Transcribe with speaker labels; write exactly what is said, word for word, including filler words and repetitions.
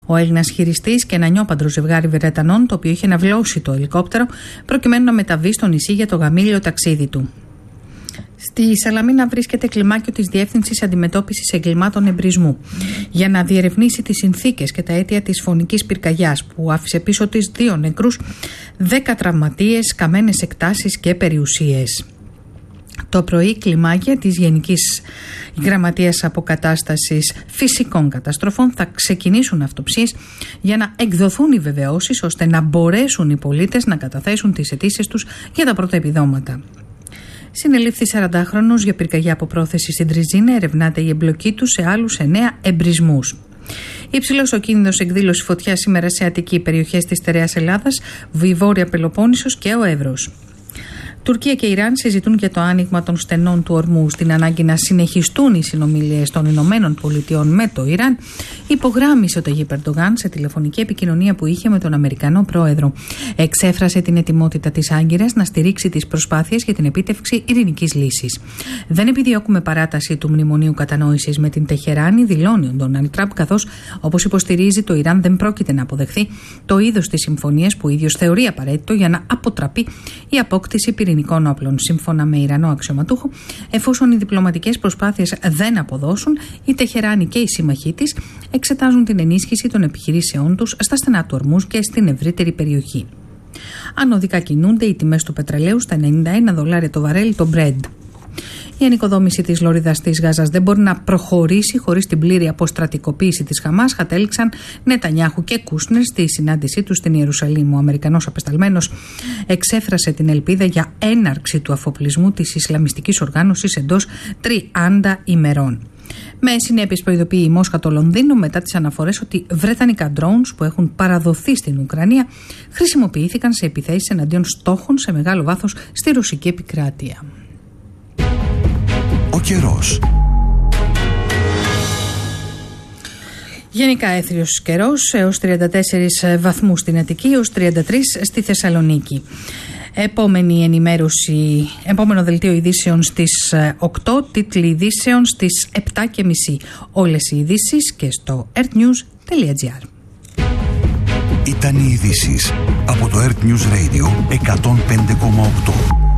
Speaker 1: Ο Έλληνας χειριστής και ένα νιόπαντρο ζευγάρι Βρετανών, το οποίο είχε ναυλώσει το ελικόπτερο προκειμένου να μεταβεί στο νησί για το γαμήλιο ταξίδι του. Στη Σαλαμίνα βρίσκεται κλιμάκιο της Διεύθυνσης Αντιμετώπισης Εγκλημάτων Εμπρισμού για να διερευνήσει τις συνθήκες και τα αίτια της φωνικής πυρκαγιάς που άφησε πίσω της δύο νεκρούς, δέκα τραυματίες, καμένες εκτάσεις και περιουσίες. Το πρωί, κλιμάκια της Γενικής Γραμματείας Αποκατάστασης Φυσικών Καταστροφών θα ξεκινήσουν αυτοψίες για να εκδοθούν οι βεβαιώσεις ώστε να μπορέσουν οι πολίτες να καταθέσουν τις αιτήσεις τους για τα πρώτα επιδόματα. Συνελήφθη σαραντάχρονος για πυρκαγιά από πρόθεση στην Τριζίνα, ερευνάται η εμπλοκή του σε άλλους εννέα εμπρισμούς. Υψηλός ο κίνδυνος εκδήλωση φωτιάς σήμερα σε αττική περιοχές της Στερεάς Ελλάδας, Βόρεια Πελοπόννησος και ο Εύρος. Τουρκία και Ιράν συζητούν για το άνοιγμα των στενών του ορμού. Στην ανάγκη να συνεχιστούν οι συνομιλίες των Ηνωμένων Πολιτειών με το Ιράν, υπογράμμισε ο Ταγίπ Ερντογάν σε τηλεφωνική επικοινωνία που είχε με τον Αμερικανό πρόεδρο. Εξέφρασε την ετοιμότητα της Άγκυρας να στηρίξει τις προσπάθειες για την επίτευξη ειρηνικής λύσης. Δεν επιδιώκουμε παράταση του μνημονίου κατανόησης με την Τεχεράνη, δηλώνει ο Ντόναλντ Τραμπ, καθώς, όπως υποστηρίζει, το Ιράν δεν πρόκειται να αποδεχθεί το είδος της συμφωνίας που ο ίδιος θεωρεί απαραίτητο για να αποτραπεί η απόκτηση πυρηνικών όπλων. Σύμφωνα με Ιρανό αξιωματούχο, εφόσον οι διπλωματικές προσπάθειες δεν αποδώσουν, η Τεχεράνη και οι σύμμαχοί της εξετάζουν την ενίσχυση των επιχειρήσεών τους στα στενά του Ορμούζ και στην ευρύτερη περιοχή. Ανωδικά κινούνται οι τιμές του πετρελαίου στα ενενήντα ένα δολάρια το βαρέλι το Brent. Η ανοικοδόμηση της λωρίδας της Γάζας δεν μπορεί να προχωρήσει χωρίς την πλήρη αποστρατικοποίηση της Χαμάς, κατέληξαν Νετανιάχου και Κούσνερ στη συνάντησή τους στην Ιερουσαλήμ. Ο Αμερικανός απεσταλμένος εξέφρασε την ελπίδα για έναρξη του αφοπλισμού της Ισλαμιστικής οργάνωσης εντός τριάντα ημερών. Με συνέπειες προειδοποιεί η Μόσχα το Λονδίνο μετά τις αναφορές ότι βρετανικά drones που έχουν παραδοθεί στην Ουκρανία χρησιμοποιήθηκαν σε επιθέσεις εναντίον στόχων σε μεγάλο βάθος στη ρωσική επικράτεια.
Speaker 2: Ο καιρός.
Speaker 1: Γενικά έθριος καιρός έως τριάντα τέσσερις βαθμούς στην Αττική, έως τριάντα τρεις στη Θεσσαλονίκη. Επόμενη ενημέρωση, επόμενο δελτίο ειδήσεων στις οκτώ, τίτλοι ειδήσεων στις επτά και μισή. Όλες οι ειδήσεις και στο ερτnews τελεία gr.
Speaker 2: Ήταν οι ειδήσεις από το Earth News Radio εκατόν πέντε κόμμα οκτώ.